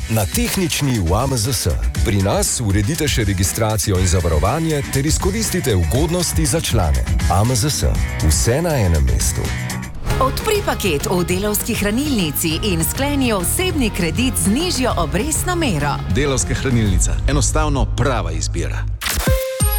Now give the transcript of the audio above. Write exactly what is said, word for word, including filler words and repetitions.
Na tehnični v A M Z S. Pri nas uredite še registracijo in zavarovanje ter izkoristite ugodnosti za člane. A M Z S. Vse na enem mestu. Odpri paket v Delavski hranilnici in skleni osebni kredit z nižjo obrestno mero. Delavska hranilnica. Enostavno prava izbira.